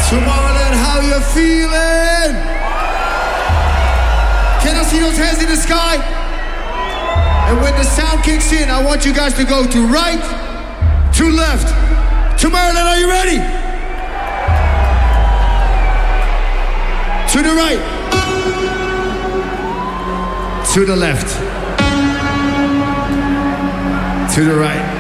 Tomorrowland, how you feeling? Can I see those hands in the sky? And when the sound kicks in, I want you guys to go to right, to left. Tomorrowland, are you ready? To the right. To the left. To the right.